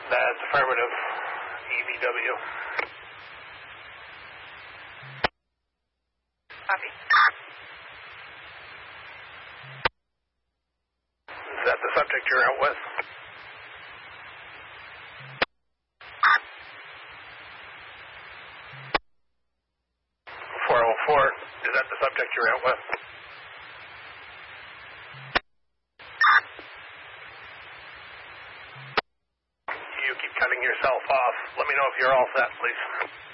That's affirmative. EVW. Copy. Is that the subject you're out with? 404, is that the subject you're out with? You keep cutting yourself off. Let me know if you're all set, please.